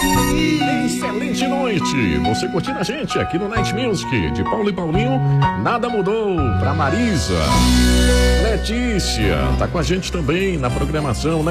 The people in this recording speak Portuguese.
Excelente noite, você curtindo a gente aqui no Night Music de Paulo e Paulinho. Nada mudou pra Marisa. Letícia tá com a gente também na programação, né?